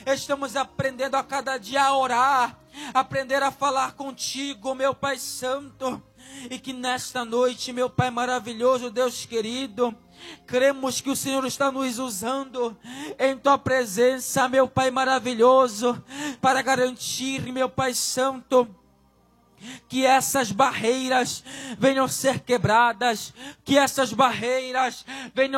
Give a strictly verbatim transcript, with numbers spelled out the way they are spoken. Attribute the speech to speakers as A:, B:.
A: Estamos aprendendo a cada dia a orar, aprender a falar contigo, meu Pai Santo. E que nesta noite, meu Pai maravilhoso, Deus querido, cremos que o Senhor está nos usando em Tua presença, meu Pai maravilhoso, para garantir, meu Pai Santo, que essas barreiras venham ser quebradas, que essas barreiras venham